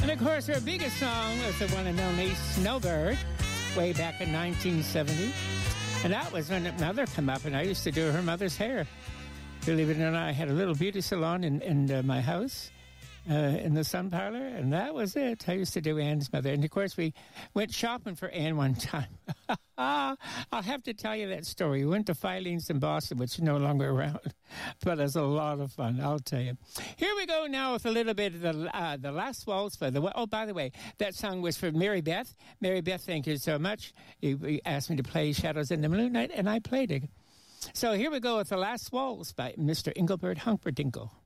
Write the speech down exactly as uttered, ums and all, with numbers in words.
And of course, her biggest song was the one and only Snowbird, way back in nineteen seventy. And that was when Mother came up, and I used to do her mother's hair. Believe it or not, I had a little beauty salon in, in uh, my house, uh, in the sun parlor, and that was it. I used to do Ann's mother. And of course, we went shopping for Ann one time. I'll have to tell you that story. We went to Filene's in Boston, which is no longer around, but it's a lot of fun, I'll tell you. Here we go now with a little bit of the uh, the last waltz for the. Oh, by the way, that song was for Mary Beth. Mary Beth, thank you so much. You, you asked me to play Shadows in the Moonlight, and I played it. So here we go with the last waltz by Mister Engelbert Humperdinck.